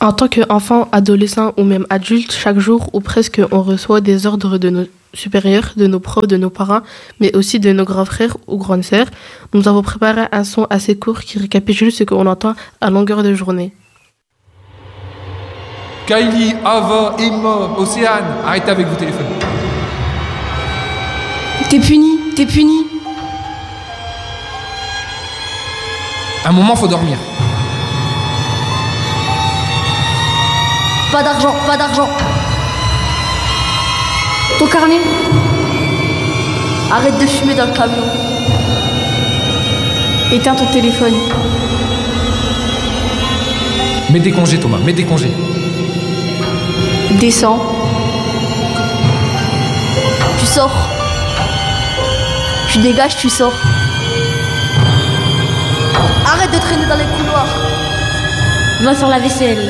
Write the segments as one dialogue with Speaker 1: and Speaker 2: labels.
Speaker 1: En tant qu'enfant, adolescent ou même adulte, chaque jour ou presque, on reçoit des ordres de nos supérieurs, de nos profs, de nos parents, mais aussi de nos grands frères ou grandes sœurs. Nous avons préparé un son assez court qui récapitule ce qu'on entend à longueur de journée.
Speaker 2: Kylie, Ava, Emma, Océane, arrêtez avec vos téléphones.
Speaker 3: T'es puni, t'es puni.
Speaker 2: Un moment, faut dormir.
Speaker 3: Pas d'argent, pas d'argent. Ton carnet. Arrête de fumer dans le camion. Éteins ton téléphone.
Speaker 2: Mets des congés, Thomas, mets des congés.
Speaker 3: Descends. Tu sors. Tu dégages, tu sors. Arrête de traîner dans les couloirs. Va faire la vaisselle.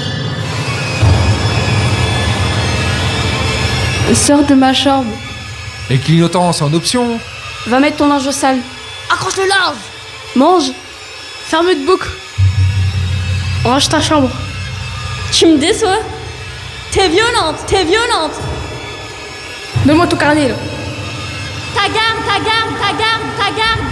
Speaker 3: Sors de ma chambre.
Speaker 2: Et clignotant, c'est en option.
Speaker 3: Va mettre ton linge au sale. Accroche le linge. Mange. Ferme de boucle. Range ta chambre.
Speaker 4: Tu me déçois. T'es violente, t'es violente.
Speaker 3: Donne-moi ton carnet là.
Speaker 4: Ta garde, ta garde, ta garde, ta garde.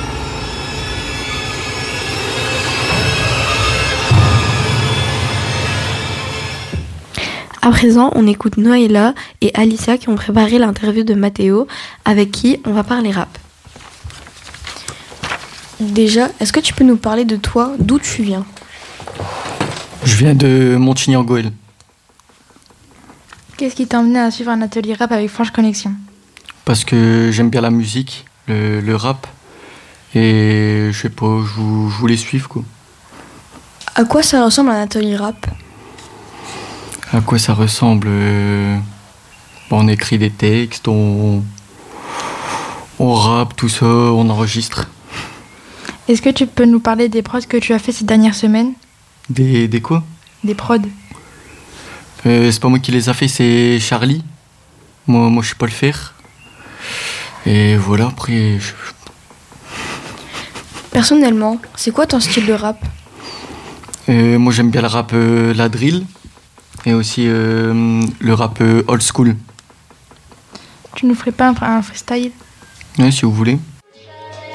Speaker 5: À présent, on écoute Noëlla et Alicia qui ont préparé l'interview de Mathéo, avec qui on va parler rap. Déjà, est-ce que tu peux nous parler de toi, d'où tu viens ?
Speaker 6: Je viens de Montigny-en-Goël.
Speaker 7: Qu'est-ce qui t'a emmené à suivre un atelier rap avec Franche Connexion ?
Speaker 6: Parce que j'aime bien la musique, le rap. Et je sais pas, je voulais suivre quoi.
Speaker 5: À quoi ça ressemble un atelier rap ?
Speaker 6: À quoi ça ressemble On écrit des textes, on rappe, tout ça, on enregistre.
Speaker 7: Est-ce que tu peux nous parler des prods que tu as fait ces dernières semaines ?
Speaker 6: Des quoi ?
Speaker 7: Des prods.
Speaker 6: C'est pas moi qui les a fait, c'est Charlie. Moi je sais pas le faire. Et voilà, après...
Speaker 5: Personnellement, c'est quoi ton style de rap ?
Speaker 6: Moi j'aime bien le rap, la drill. Et aussi le rap old school.
Speaker 7: Tu nous ferais pas un freestyle ?
Speaker 6: Ouais, si vous voulez.